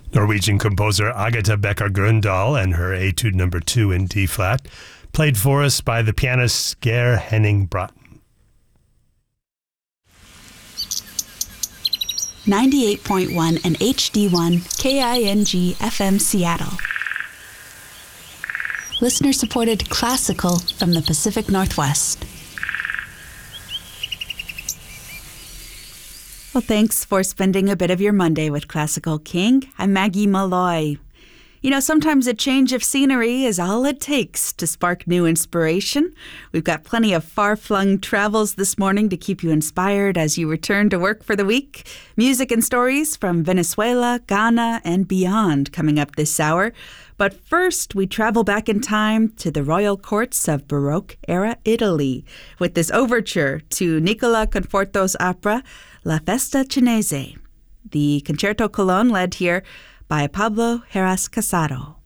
Norwegian composer Agatha Becker-Grøndahl and her Etude No. 2 in D-flat, played for us by the pianist Geir Henning Bråten. 98.1 and HD1 KING FM Seattle. Listener-supported classical from the Pacific Northwest. Well, thanks for spending a bit of your Monday with Classical King. I'm Maggie Malloy. You know, sometimes a change of scenery is all it takes to spark new inspiration. We've got plenty of far-flung travels this morning to keep you inspired as you return to work for the week. Music and stories from Venezuela, Ghana, and beyond coming up this hour. But first, we travel back in time to the royal courts of Baroque-era Italy with this overture to Nicola Conforto's opera La Festa Cinese. The Concerto Cologne led here by Pablo Heras Casado.